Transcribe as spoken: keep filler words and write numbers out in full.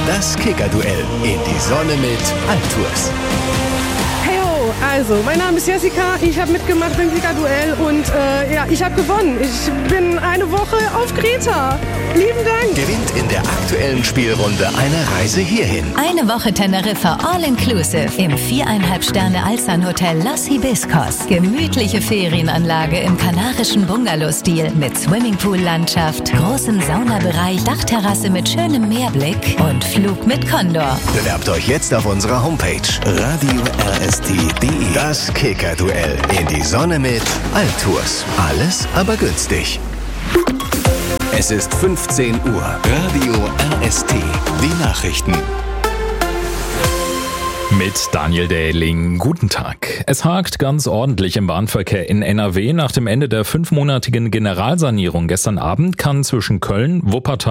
Das Kicker-Duell in die Sonne mit Altours. Heyo, also, mein Name ist Jessica, ich habe mitgemacht beim Kicker-Duell und äh, ja, ich habe gewonnen. Ich bin eine Woche auf Kreta. Lieben Dank. Gewinnt in der aktuellen Spielrunde eine Reise hierhin. Eine Woche Teneriffa All-Inclusive im viereinhalb Sterne Alsan-Hotel Los Hibiscos. Gemütliche Ferienanlage im kanarischen Bungalow-Stil mit Swimmingpool-Landschaft, großem Saunabereich, Dachterrasse mit schönem Meerblick und Flug mit Condor. Bewerbt euch jetzt auf unserer Homepage radio r s t punkt d e. Das Kicker-Duell in die Sonne mit Altours. Alles aber günstig. Es ist fünfzehn Uhr. Radio R S T. Die Nachrichten. Mit Daniel Dähling. Guten Tag. Es hakt ganz ordentlich im Bahnverkehr in N R W. Nach dem Ende der fünfmonatigen Generalsanierung gestern Abend kann zwischen Köln, Wuppertal